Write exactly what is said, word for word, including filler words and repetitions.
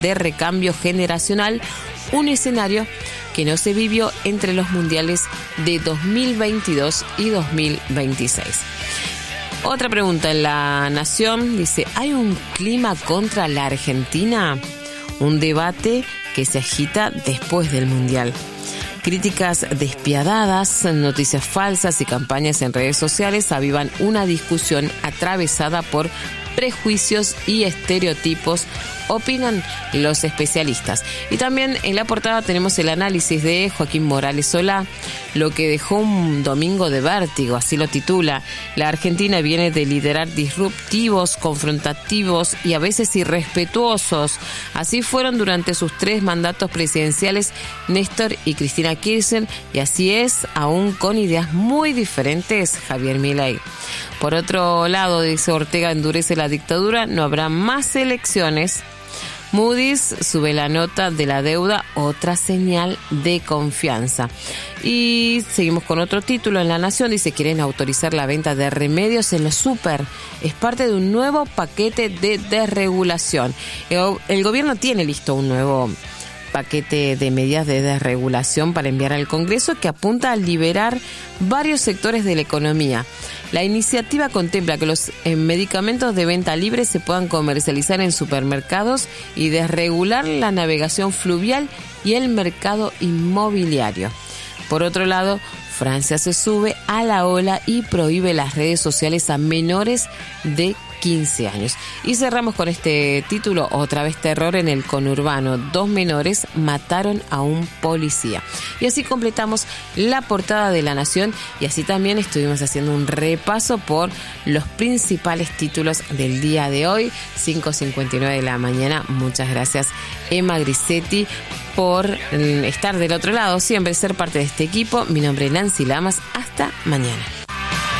de recambio generacional, un escenario que no se vivió entre los mundiales de dos mil veintidós y dos mil veintiséis. Otra pregunta en La Nación dice: ¿hay un clima contra la Argentina? Un debate que se agita después del mundial. Críticas despiadadas, noticias falsas y campañas en redes sociales avivan una discusión atravesada por prejuicios y estereotipos, opinan los especialistas. Y también en la portada tenemos el análisis de Joaquín Morales Solá, lo que dejó un domingo de vértigo, así lo titula. La Argentina viene de liderar disruptivos, confrontativos y a veces irrespetuosos. Así fueron durante sus tres mandatos presidenciales Néstor y Cristina Kirchner, y así es, aún con ideas muy diferentes, Javier Milei. Por otro lado, dice Ortega, endurece la dictadura, no habrá más elecciones. Moody's sube la nota de la deuda, otra señal de confianza. Y seguimos con otro título en La Nación, dice: quieren autorizar la venta de remedios en los súper. Es parte de un nuevo paquete de desregulación. El, el gobierno tiene listo un nuevo paquete de medidas de desregulación para enviar al Congreso que apunta a liberar varios sectores de la economía. La iniciativa contempla que los eh, medicamentos de venta libre se puedan comercializar en supermercados y desregular la navegación fluvial y el mercado inmobiliario. Por otro lado, Francia se sube a la ola y prohíbe las redes sociales a menores de quince años. Y cerramos con este título: otra vez terror en el conurbano. Dos menores mataron a un policía. Y así completamos la portada de La Nación, y así también estuvimos haciendo un repaso por los principales títulos del día de hoy, cinco cincuenta y nueve de la mañana. Muchas gracias, Emma Grisetti, por estar del otro lado, siempre ser parte de este equipo. Mi nombre es Nancy Lamas. Hasta mañana.